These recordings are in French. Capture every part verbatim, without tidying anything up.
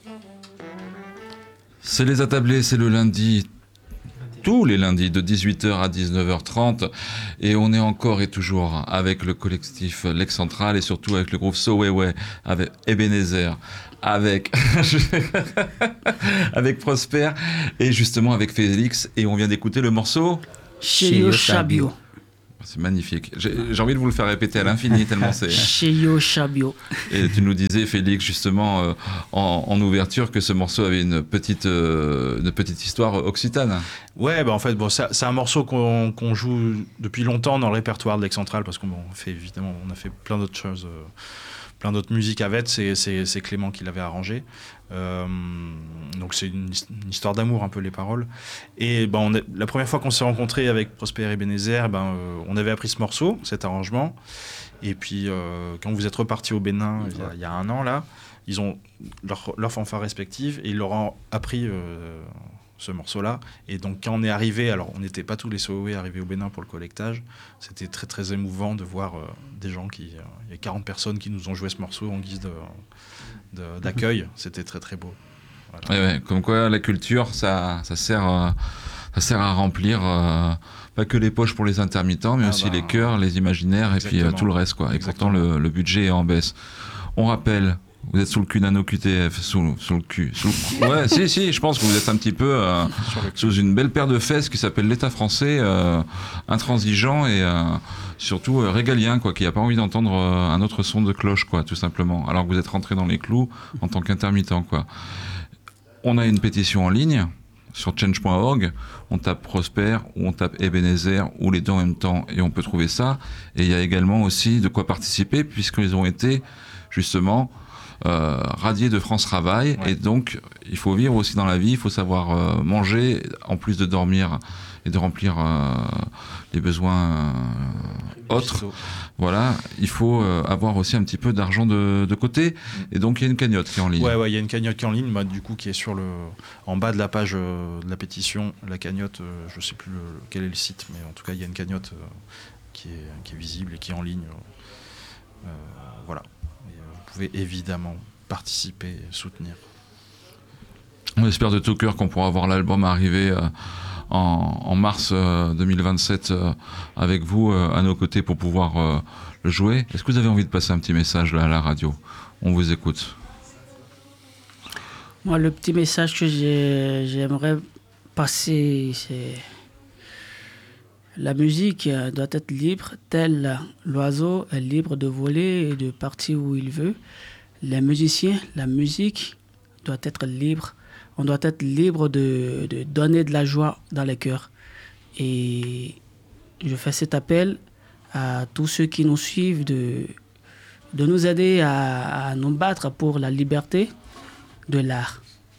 C'est les attablés, c'est le lundi, tous les lundis de dix-huit heures à dix-neuf heures trente, et on est encore et toujours avec le collectif Lex Central et surtout avec le groupe So Way Way, avec Ebenezer, avec avec Prosper et justement avec Félix, et on vient d'écouter le morceau Cheyo Chabio. C'est magnifique. J'ai, j'ai envie de vous le faire répéter à l'infini tellement c'est... Cheyo Chabio. Et tu nous disais, Félix, justement, euh, en, en ouverture, que ce morceau avait une petite, euh, une petite histoire occitane. Ouais, bah en fait, bon, c'est, c'est un morceau qu'on, qu'on joue depuis longtemps dans le répertoire de Lex Central, parce qu'on bon, fait évidemment, on a fait plein d'autres choses, euh, plein d'autres musiques avec. C'est, c'est, c'est Clément qui l'avait arrangé. Euh, donc c'est une, une histoire d'amour un peu les paroles, et ben on est, la première fois qu'on s'est rencontrés avec Prosper et Ebenezer, ben euh, on avait appris ce morceau, cet arrangement, et puis euh, quand vous êtes repartis au Bénin il y, a, il y a un an là, ils ont leur, leur fanfare respective et ils leur ont appris euh, ce morceau là, et donc quand on est arrivé, alors on n'était pas tous les Sowe arrivés au Bénin pour le collectage, c'était très très émouvant de voir euh, des gens qui, euh, il y a quarante personnes qui nous ont joué ce morceau en guise de De, d'accueil, c'était très très beau. Voilà. Ouais, ouais, comme quoi la culture, ça, ça, sert, euh, ça sert à remplir euh, pas que les poches pour les intermittents, mais ah aussi bah, les cœurs, les imaginaires, et puis euh, tout le reste, quoi. Et pourtant, le, le budget est en baisse. On rappelle, vous êtes sous le cul d'un O Q T F, sous, sous le cul. Sous le... Ouais, si, si, je pense que vous êtes un petit peu euh, sous une belle paire de fesses qui s'appelle l'État français, euh, intransigeant et euh, surtout euh, régalien, quoi, qui n'a pas envie d'entendre euh, un autre son de cloche, quoi, tout simplement. Alors que vous êtes rentré dans les clous en tant qu'intermittent, quoi. On a une pétition en ligne sur change point org, on tape Prosper ou on tape Ebenezer ou les deux en même temps et on peut trouver ça. Et il y a également aussi de quoi participer puisqu'ils ont été justement euh, radiés de France Travail, ouais. Et donc il faut vivre aussi dans la vie, il faut savoir euh, manger en plus de dormir et de remplir euh, les besoins euh, autres. Voilà, il faut euh, avoir aussi un petit peu d'argent de, de côté. Et donc il y a une cagnotte qui est en ligne. Ouais, ouais, il y a une cagnotte qui est en ligne, bah, du coup qui est sur le, en bas de la page euh, de la pétition. La cagnotte, euh, je sais plus le, quel est le site, mais en tout cas il y a une cagnotte euh, qui est qui est visible et qui est en ligne. Euh, voilà, et, euh, vous pouvez évidemment participer, et soutenir. On espère de tout cœur qu'on pourra voir l'album arriver. Euh, En, en mars euh, deux mille vingt-sept euh, avec vous euh, à nos côtés pour pouvoir euh, le jouer. Est-ce que vous avez envie de passer un petit message là à la radio ? On vous écoute. Moi, le petit message que j'ai, j'aimerais passer, c'est la musique doit être libre, tel l'oiseau est libre de voler et de partir où il veut. Les musiciens, la musique doit être libre. On doit être libre de, de donner de la joie dans les cœurs. Et je fais cet appel à tous ceux qui nous suivent de, de nous aider à, à nous battre pour la liberté de l'art.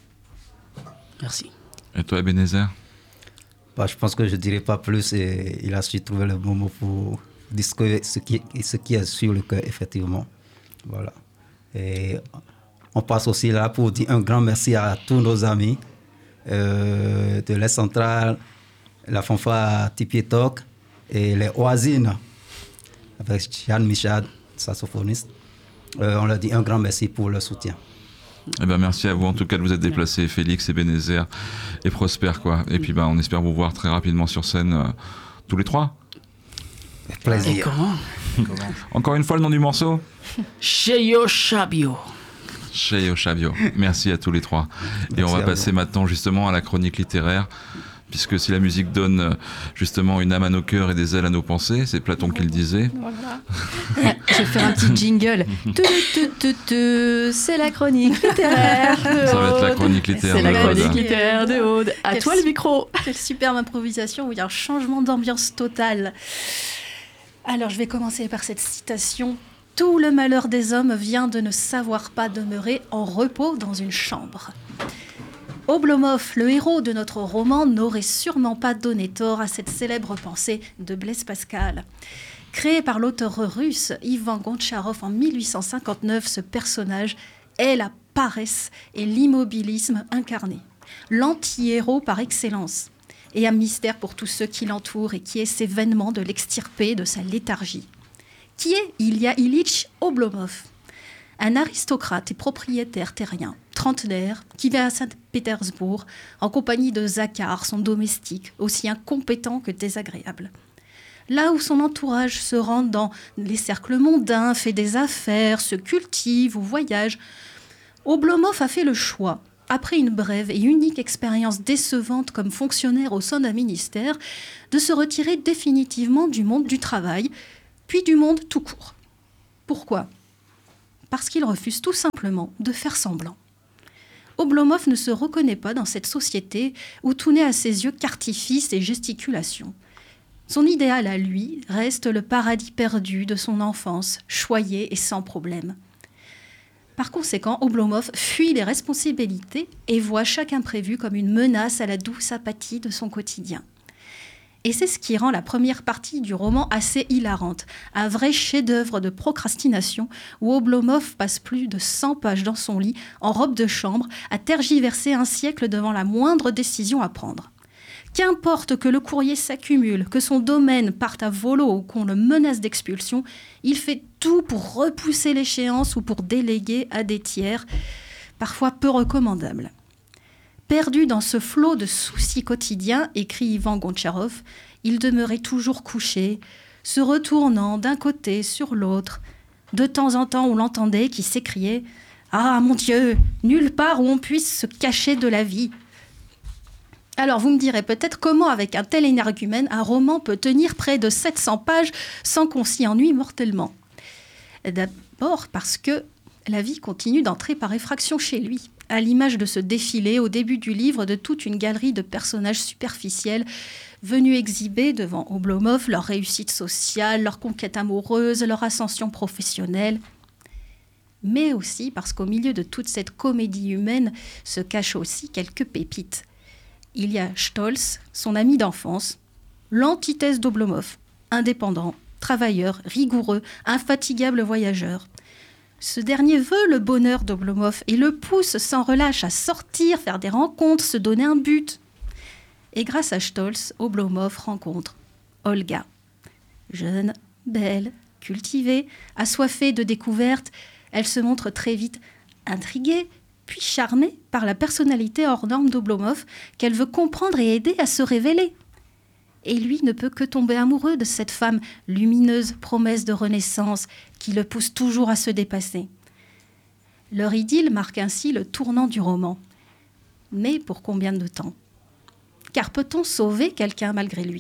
Merci. Et toi, Ebenezer ? Bah, je pense que je ne dirai pas plus. Et il a su trouver le bon mot pour dire ce qui, ce qui est sur le cœur, effectivement. Voilà. Et on passe aussi là pour dire un grand merci à tous nos amis euh, de l'Est Central, la fanfare Tipier Talk et les Oisines avec Jeanne Michad, saxophoniste. Euh, on leur dit un grand merci pour leur soutien. Eh ben merci à vous en tout cas de vous être déplacés, Félix, Ebenezer et Prosper, quoi. Et puis ben on espère vous voir très rapidement sur scène euh, tous les trois. Avec plaisir. Et comment Encore une fois le nom du morceau ? Cheyo Chabio. Cheyo Chabio. Merci à tous les trois. Et Merci on va passer vous. maintenant justement à la chronique littéraire, puisque si la musique donne justement une âme à nos cœurs et des ailes à nos pensées, c'est Platon qui le disait. Voilà. Je vais faire un petit jingle. Tu, tu, tu, tu, c'est la chronique littéraire de Ça va être la Aude. chronique littéraire C'est de la Aude. chronique littéraire de Aude. À Quelle toi le su- micro. Quelle superbe improvisation où il y a un changement d'ambiance total. Alors, je vais commencer par cette citation. « Tout le malheur des hommes vient de ne savoir pas demeurer en repos dans une chambre. » Oblomov, le héros de notre roman, n'aurait sûrement pas donné tort à cette célèbre pensée de Blaise Pascal. Créé par l'auteur russe Ivan Goncharov en mille huit cent cinquante-neuf, ce personnage est la paresse et l'immobilisme incarné. L'anti-héros par excellence. Et un mystère pour tous ceux qui l'entourent et qui essaient vainement de l'extirper de sa léthargie. Qui est Ilya Ilitch Oblomov ? Un aristocrate et propriétaire terrien, trentenaire, qui vit à Saint-Pétersbourg, en compagnie de Zakhar, son domestique, aussi incompétent que désagréable. Là où son entourage se rend dans les cercles mondains, fait des affaires, se cultive ou voyage, Oblomov a fait le choix, après une brève et unique expérience décevante comme fonctionnaire au sein d'un ministère, de se retirer définitivement du monde du travail, puis du monde tout court. Pourquoi ? Parce qu'il refuse tout simplement de faire semblant. Oblomov ne se reconnaît pas dans cette société où tout n'est à ses yeux qu'artifice et gesticulation. Son idéal à lui reste le paradis perdu de son enfance, choyé et sans problème. Par conséquent, Oblomov fuit les responsabilités et voit chaque imprévu comme une menace à la douce apathie de son quotidien. Et c'est ce qui rend la première partie du roman assez hilarante, un vrai chef-d'œuvre de procrastination où Oblomov passe plus de cent pages dans son lit, en robe de chambre, à tergiverser un siècle devant la moindre décision à prendre. Qu'importe que le courrier s'accumule, que son domaine parte à volo ou qu'on le menace d'expulsion, il fait tout pour repousser l'échéance ou pour déléguer à des tiers, parfois peu recommandables. Perdu dans ce flot de soucis quotidiens, écrit Ivan Goncharov, il demeurait toujours couché, se retournant d'un côté sur l'autre. De temps en temps, on l'entendait qui s'écriait « Ah, mon Dieu, nulle part où on puisse se cacher de la vie !» Alors, vous me direz peut-être comment, avec un tel énergumène, un roman peut tenir près de sept cents pages sans qu'on s'y ennuie mortellement. D'abord parce que la vie continue d'entrer par effraction chez lui, à l'image de ce défilé au début du livre de toute une galerie de personnages superficiels venus exhiber devant Oblomov leur réussite sociale, leur conquête amoureuse, leur ascension professionnelle. Mais aussi parce qu'au milieu de toute cette comédie humaine se cachent aussi quelques pépites. Il y a Stolz, son ami d'enfance, l'antithèse d'Oblomov, indépendant, travailleur, rigoureux, infatigable voyageur. Ce dernier veut le bonheur d'Oblomov et le pousse sans relâche à sortir, faire des rencontres, se donner un but. Et grâce à Stolz, Oblomov rencontre Olga. Jeune, belle, cultivée, assoiffée de découvertes, elle se montre très vite intriguée, puis charmée par la personnalité hors norme d'Oblomov qu'elle veut comprendre et aider à se révéler. Et lui ne peut que tomber amoureux de cette femme lumineuse, promesse de renaissance, qui le pousse toujours à se dépasser. Leur idylle marque ainsi le tournant du roman. Mais pour combien de temps ? Car peut-on sauver quelqu'un malgré lui ?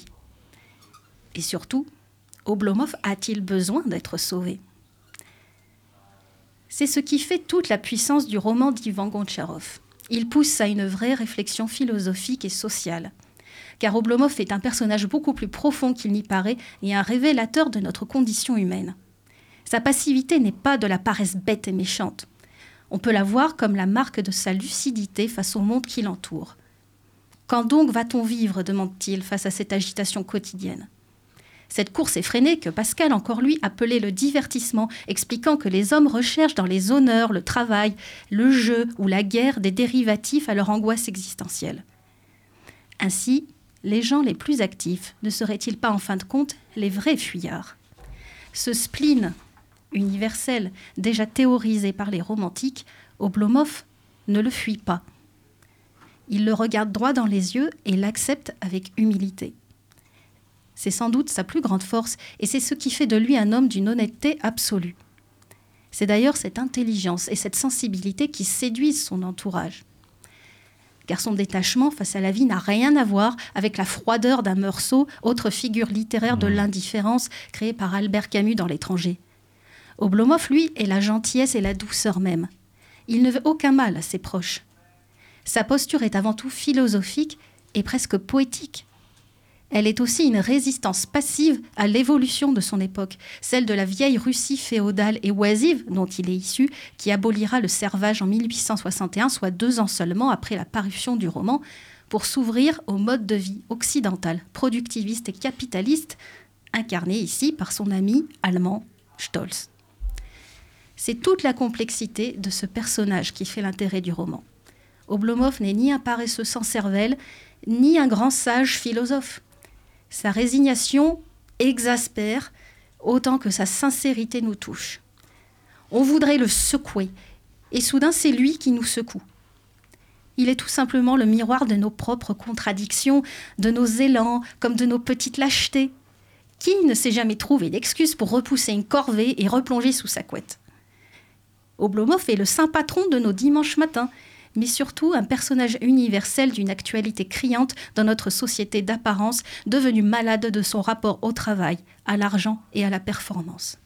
Et surtout, Oblomov a-t-il besoin d'être sauvé ? C'est ce qui fait toute la puissance du roman d'Ivan Goncharov. Il pousse à une vraie réflexion philosophique et sociale. Car Oblomov est un personnage beaucoup plus profond qu'il n'y paraît et un révélateur de notre condition humaine. Sa passivité n'est pas de la paresse bête et méchante. On peut la voir comme la marque de sa lucidité face au monde qui l'entoure. Quand donc va-t-on vivre, demande-t-il, face à cette agitation quotidienne ? Cette course effrénée que Pascal, encore lui, appelait le divertissement, expliquant que les hommes recherchent dans les honneurs, le travail, le jeu ou la guerre des dérivatifs à leur angoisse existentielle. Ainsi, les gens les plus actifs ne seraient-ils pas en fin de compte les vrais fuyards ? Ce spleen universel, déjà théorisé par les romantiques, Oblomov ne le fuit pas. Il le regarde droit dans les yeux et l'accepte avec humilité. C'est sans doute sa plus grande force et c'est ce qui fait de lui un homme d'une honnêteté absolue. C'est d'ailleurs cette intelligence et cette sensibilité qui séduisent son entourage. Car son détachement face à la vie n'a rien à voir avec la froideur d'un Meursault, autre figure littéraire de l'indifférence créée par Albert Camus dans L'Étranger. Oblomov, lui, est la gentillesse et la douceur même. Il ne veut aucun mal à ses proches. Sa posture est avant tout philosophique et presque poétique. Elle est aussi une résistance passive à l'évolution de son époque, celle de la vieille Russie féodale et oisive dont il est issu, qui abolira le servage en mille huit cent soixante et un, soit deux ans seulement après la parution du roman, pour s'ouvrir au mode de vie occidental, productiviste et capitaliste, incarné ici par son ami allemand Stolz. C'est toute la complexité de ce personnage qui fait l'intérêt du roman. Oblomov n'est ni un paresseux sans cervelle, ni un grand sage philosophe. Sa résignation exaspère autant que sa sincérité nous touche. On voudrait le secouer, et soudain c'est lui qui nous secoue. Il est tout simplement le miroir de nos propres contradictions, de nos élans, comme de nos petites lâchetés. Qui ne s'est jamais trouvé d'excuse pour repousser une corvée et replonger sous sa couette ? Oblomov est le saint patron de nos dimanches matins, mais surtout un personnage universel d'une actualité criante dans notre société d'apparence, devenue malade de son rapport au travail, à l'argent et à la performance.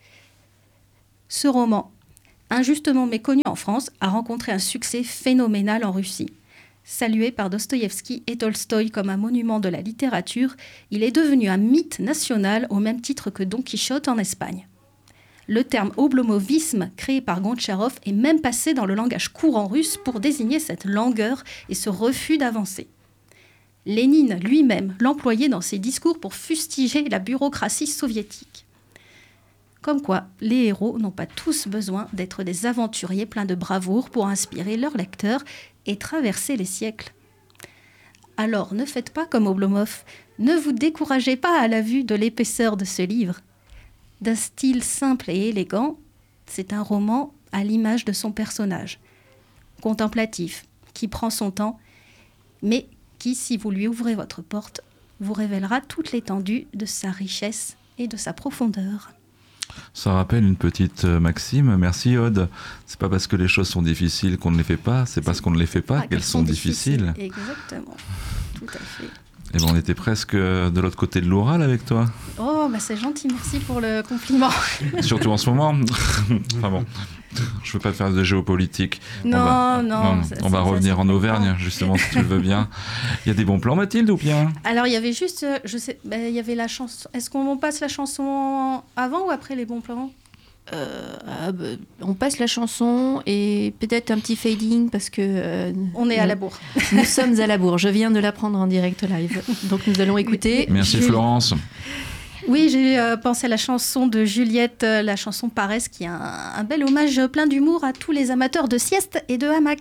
Ce roman, injustement méconnu en France, a rencontré un succès phénoménal en Russie. Salué par Dostoïevski et Tolstoï comme un monument de la littérature, il est devenu un mythe national au même titre que Don Quichotte en Espagne. Le terme oblomovisme, créé par Gontcharov, est même passé dans le langage courant russe pour désigner cette langueur et ce refus d'avancer. Lénine lui-même l'employait dans ses discours pour fustiger la bureaucratie soviétique. Comme quoi, les héros n'ont pas tous besoin d'être des aventuriers pleins de bravoure pour inspirer leurs lecteurs et traverser les siècles. Alors ne faites pas comme Oblomov, ne vous découragez pas à la vue de l'épaisseur de ce livre. D'un style simple et élégant, c'est un roman à l'image de son personnage, contemplatif, qui prend son temps, mais qui, si vous lui ouvrez votre porte, vous révélera toute l'étendue de sa richesse et de sa profondeur. Ça rappelle une petite maxime. Merci Aude. C'est pas parce que les choses sont difficiles qu'on ne les fait pas, c'est parce qu'on ne les fait pas ah, qu'elles sont difficiles. difficiles. Exactement. Tout à fait. Et ben on était presque de l'autre côté de l'oral avec toi. Oh, bah c'est gentil, merci pour le compliment. Surtout en ce moment. Enfin bon, je veux pas faire de géopolitique. Non, on va, non. non Ça, on va ça, revenir ça, en Auvergne, justement, si tu le veux bien. Il y a des bons plans, Mathilde, ou bien ? Alors, il y avait juste, je sais, bah, il y avait la chanson. Est-ce qu'on passe la chanson avant ou après les bons plans ? Euh, ah bah, on passe la chanson et peut-être un petit fading parce que euh, on est nous, à la bourre. Nous sommes à la bourre. Je viens de l'apprendre en direct live, donc nous allons écouter. Merci Julie. Florence. Oui, j'ai euh, pensé à la chanson de Juliette, euh, la chanson Paresse, qui est un, un bel hommage plein d'humour à tous les amateurs de sieste et de hamac.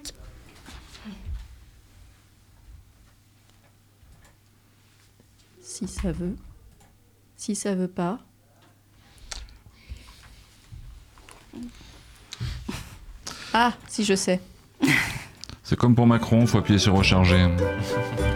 Si ça veut, si ça veut pas. Ah, si je sais. C'est comme pour Macron, faut appuyer sur recharger.